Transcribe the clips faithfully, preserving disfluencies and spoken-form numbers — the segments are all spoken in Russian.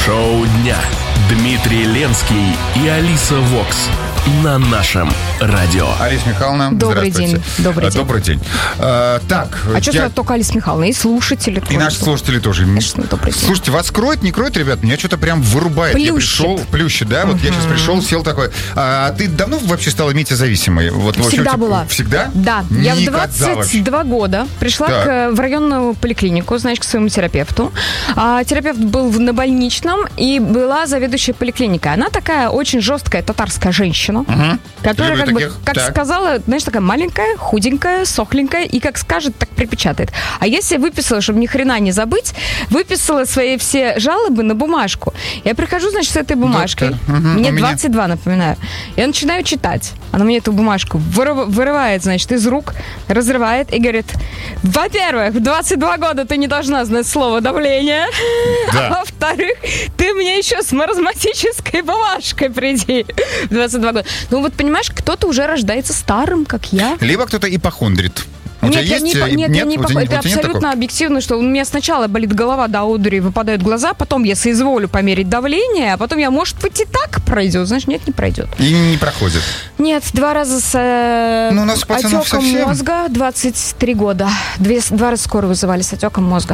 Шоу дня. Дмитрий Ленский и Алиса Вокс на нашем радио. Алиса Михайловна, добрый здравствуйте. День. Добрый день. Добрый день. А, так, а что я... только Алиса Михайловна? И слушатели тоже. И наши слушатели тоже. Конечно, добрый день. Слушайте, вас кроет, не кроет, ребят? Меня что-то прям вырубает. Плющит. Я пришел, плющит, да? Вот uh-huh. я сейчас пришел, сел такой. А ты давно вообще стала метезависимой? Вот, Всегда общем, была. Всегда? Да. Не я в двадцать два года пришла к, в районную поликлинику, значит, к своему терапевту. А, терапевт был на больничном, и была заведующая поликлиникой. Она такая очень жесткая татарская женщина, uh-huh. которая, как, бы, как сказала, знаешь, такая маленькая, худенькая, сохленькая, и как скажет, так припечатает. А я себе выписала, чтобы ни хрена не забыть, выписала свои все жалобы на бумажку. Я прихожу, значит, с этой бумажкой. Угу, мне двадцать два, напоминаю. Я начинаю читать. Она мне эту бумажку вырыв, вырывает, значит, из рук, разрывает и говорит: во-первых, в двадцать два года ты не должна знать слово давление. Да. А во-вторых, ты мне еще с маразматической бумажкой приди. В двадцать два года. Ну вот, понимаешь, кто-то уже рождается старым, как я. Либо кто-то ипохондрит. У нет, тебя я есть? Не, нет, нет, я не похож... Это абсолютно объективно, что у меня сначала болит голова до одури, выпадают глаза, потом я соизволю померить давление, а потом я, может быть, и так пройдет. Знаешь, нет, не пройдет. И не проходит? Нет, два раза с э... ну, у нас отеком совсем... мозга, двадцать три года. Две, два раза скоро вызывали с отеком мозга.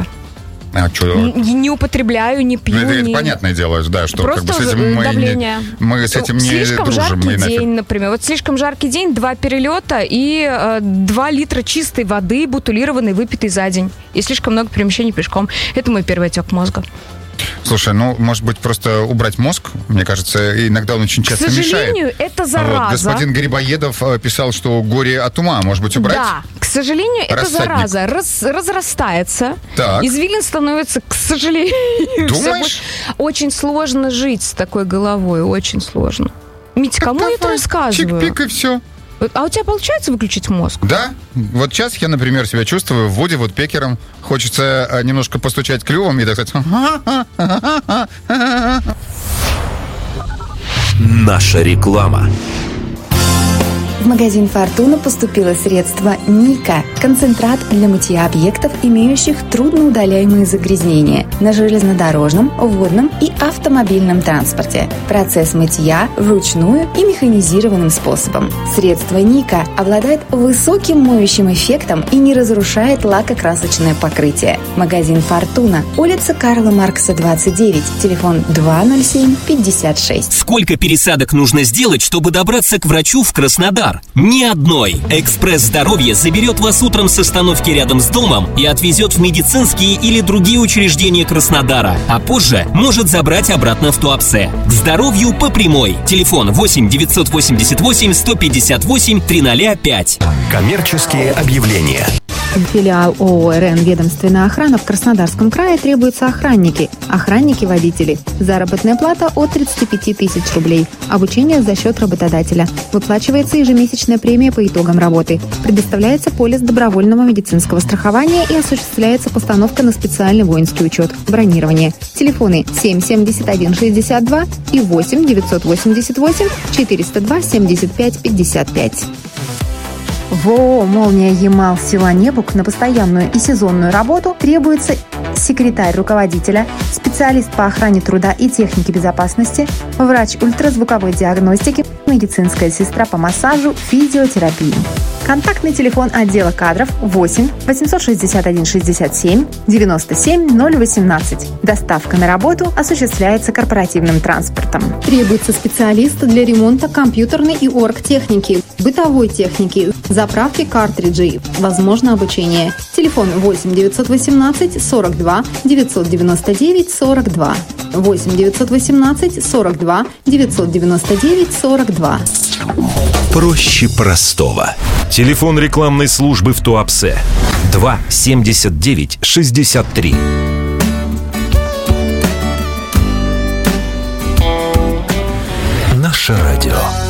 А что? Не употребляю, не пью. Ну, это, не... это понятное дело, да, что просто как бы с этим мы, давление. Не, мы с этим не слишком дружим. Жаркий и день, например. Вот слишком жаркий день, два перелета и э, два литра чистой воды, бутилированной, выпитой за день. И слишком много перемещений пешком. Это мой первый отек мозга. Слушай, ну, может быть, просто убрать мозг? Мне кажется, иногда он очень часто мешает. К сожалению, мешает. Это зараза. Вот, господин Грибоедов писал, что горе от ума. Может быть, убрать? Да, к сожалению, это зараза. Раз, разрастается. Так. Извилин становится, к сожалению... Думаешь? Очень сложно жить с такой головой, очень сложно. Митя, кому я это рассказываю? Чик-пик и все. А у тебя получается выключить мозг? Да. Вот сейчас я, например, себя чувствую в воде вот пекером. Хочется немножко постучать клювом и так сказать... Наша реклама. В магазин «Фортуна» поступило средство «Ника» – концентрат для мытья объектов, имеющих трудноудаляемые загрязнения на железнодорожном, водном и автомобильном транспорте. Процесс мытья вручную и механизированным способом. Средство «Ника» обладает высоким моющим эффектом и не разрушает лакокрасочное покрытие. Магазин «Фортуна», улица Карла Маркса, двадцать девять, телефон два ноль семь пятьдесят шесть. Сколько пересадок нужно сделать, чтобы добраться к врачу в Краснодар? Ни одной. «Экспресс Здоровья» заберет вас утром с остановки рядом с домом и отвезет в медицинские или другие учреждения Краснодара, а позже может забрать обратно в Туапсе. К здоровью по прямой. Телефон восемь девятьсот восемьдесят восемь сто пятьдесят восемь триста пять. Коммерческие объявления. Филиал ООО «РН Ведомственная охрана» в Краснодарском крае требуются охранники, охранники-водители. Заработная плата от тридцати пяти тысяч рублей. Обучение за счет работодателя. Выплачивается ежемесячная премия по итогам работы. Предоставляется полис добровольного медицинского страхования и осуществляется постановка на специальный воинский учет. Бронирование. Телефоны семь семьдесят один шестьдесят два и восемь девятьсот восемьдесят восемь четыреста два семьдесят пять пятьдесят пять. В ООО «Молния Ямал» села Небук на постоянную и сезонную работу требуется секретарь руководителя, специалист по охране труда и технике безопасности, врач ультразвуковой диагностики, медицинская сестра по массажу, физиотерапии. Контактный телефон отдела кадров восемь восемьсот шестьдесят один шестьдесят семь девяносто семь ноль восемнадцать. Доставка на работу осуществляется корпоративным транспортом. Требуется специалист для ремонта компьютерной и оргтехники, бытовой техники, заправки картриджей. Возможно обучение. Телефон восемь девятьсот восемнадцать сорок два девятьсот девяносто девять сорок два. восемь девятьсот восемнадцать сорок два девятьсот девяносто девять сорок два. Проще простого. Телефон рекламной службы в Туапсе два семьдесят девять шестьдесят три. Наше радио.